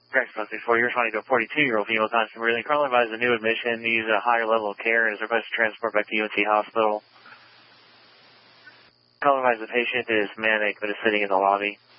Correct, 464. You're responding to a 42-year-old female with constant breathing. Currently advised a new admission, needs a higher level of care, and is requested to transport back to UNC Hospital. Currently advised the patient is manic, but is sitting in the lobby.